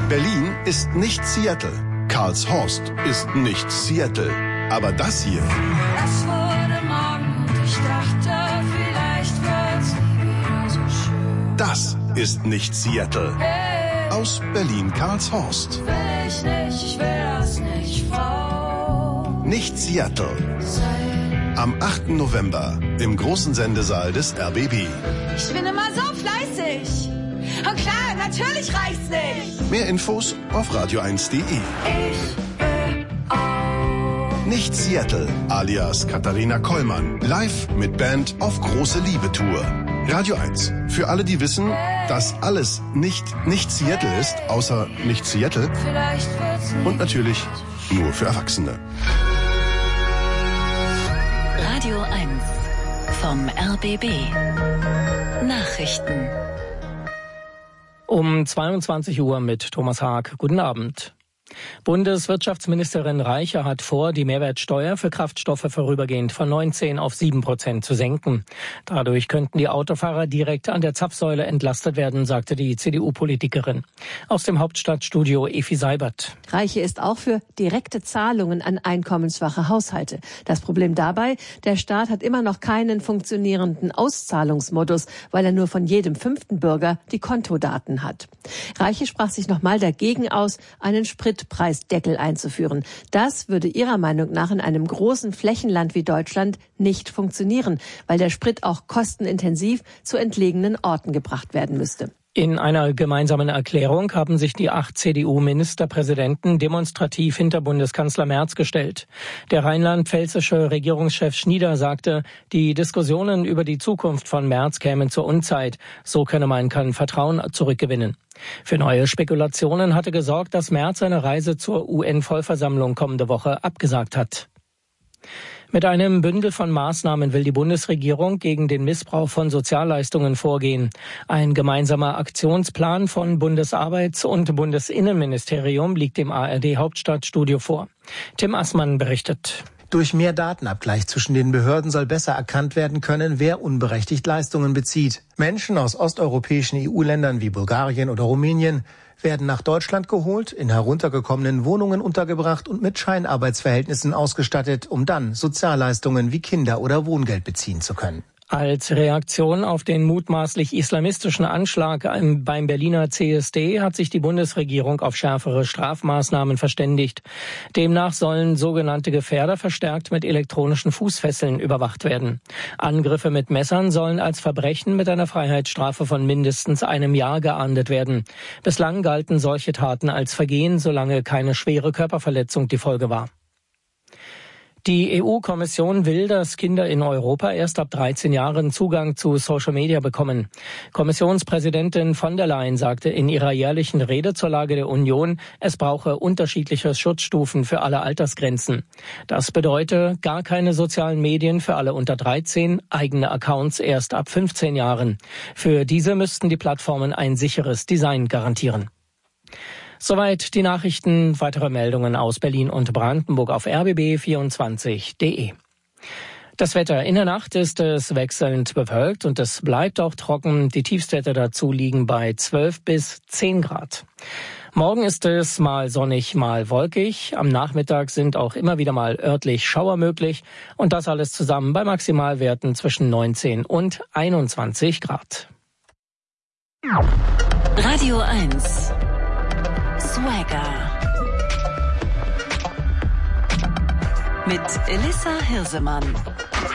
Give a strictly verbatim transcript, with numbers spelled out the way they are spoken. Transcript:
Berlin ist nicht Seattle. Karlshorst ist nicht Seattle. Aber das hier... Es wurde Morgen und ich dachte, vielleicht wird's nie wieder so schön. Das ist nicht Seattle. Hey, aus Berlin-Karlshorst. will ich nicht, ich will das nicht, Frau. Nicht Seattle. Sein. Am achten November im großen Sendesaal des R B B. Ich bin immer so fleißig. Und klar, natürlich reicht's nicht. Mehr Infos auf radio eins punkt de. Ich will auch. Nicht Seattle, alias Katharina Kollmann. Live mit Band auf große Liebe-Tour. Radio eins. Für alle, die wissen, dass alles nicht nicht Seattle ist, außer nicht Seattle. Vielleicht wird's nie. Und natürlich nur für Erwachsene. Radio eins vom R B B. Nachrichten. Um zweiundzwanzig Uhr mit Thomas Haag. Guten Abend. Bundeswirtschaftsministerin Reiche hat vor, die Mehrwertsteuer für Kraftstoffe vorübergehend von neunzehn auf sieben Prozent zu senken. Dadurch könnten die Autofahrer direkt an der Zapfsäule entlastet werden, sagte die C D U-Politikerin. Aus dem Hauptstadtstudio Efi Seibert. Reiche ist auch für direkte Zahlungen an einkommensschwache Haushalte. Das Problem dabei, der Staat hat immer noch keinen funktionierenden Auszahlungsmodus, weil er nur von jedem fünften Bürger die Kontodaten hat. Reiche sprach sich nochmal dagegen aus, einen Spritpreisdeckel einzuführen. Das würde ihrer Meinung nach in einem großen Flächenland wie Deutschland nicht funktionieren, weil der Sprit auch kostenintensiv zu entlegenen Orten gebracht werden müsste. In einer gemeinsamen Erklärung haben sich die acht C D U-Ministerpräsidenten demonstrativ hinter Bundeskanzler Merz gestellt. Der rheinland-pfälzische Regierungschef Schnieder sagte, die Diskussionen über die Zukunft von Merz kämen zur Unzeit. So könne man kein Vertrauen zurückgewinnen. Für neue Spekulationen hatte gesorgt, dass Merz seine Reise zur U N-Vollversammlung kommende Woche abgesagt hat. Mit einem Bündel von Maßnahmen will die Bundesregierung gegen den Missbrauch von Sozialleistungen vorgehen. Ein gemeinsamer Aktionsplan von Bundesarbeits- und Bundesinnenministerium liegt dem A R D-Hauptstadtstudio vor. Tim Assmann berichtet. Durch mehr Datenabgleich zwischen den Behörden soll besser erkannt werden können, wer unberechtigt Leistungen bezieht. Menschen aus osteuropäischen E U-Ländern wie Bulgarien oder Rumänien werden nach Deutschland geholt, in heruntergekommenen Wohnungen untergebracht und mit Scheinarbeitsverhältnissen ausgestattet, um dann Sozialleistungen wie Kinder- oder Wohngeld beziehen zu können. Als Reaktion auf den mutmaßlich islamistischen Anschlag beim Berliner C S D hat sich die Bundesregierung auf schärfere Strafmaßnahmen verständigt. Demnach sollen sogenannte Gefährder verstärkt mit elektronischen Fußfesseln überwacht werden. Angriffe mit Messern sollen als Verbrechen mit einer Freiheitsstrafe von mindestens einem Jahr geahndet werden. Bislang galten solche Taten als Vergehen, solange keine schwere Körperverletzung die Folge war. Die E U-Kommission will, dass Kinder in Europa erst ab dreizehn Jahren Zugang zu Social Media bekommen. Kommissionspräsidentin von der Leyen sagte in ihrer jährlichen Rede zur Lage der Union, es brauche unterschiedliche Schutzstufen für alle Altersgrenzen. Das bedeute gar keine sozialen Medien für alle unter dreizehn, eigene Accounts erst ab fünfzehn Jahren. Für diese müssten die Plattformen ein sicheres Design garantieren. Soweit die Nachrichten. Weitere Meldungen aus Berlin und Brandenburg auf r b b vierundzwanzig punkt de. Das Wetter. In der Nacht ist es wechselnd bewölkt und es bleibt auch trocken. Die Tiefstwerte dazu liegen bei zwölf bis zehn Grad. Morgen ist es mal sonnig, mal wolkig. Am Nachmittag sind auch immer wieder mal örtlich Schauer möglich. Und das alles zusammen bei Maximalwerten zwischen neunzehn und einundzwanzig Grad. Radio eins. Swagger mit Elissa Hirsemann.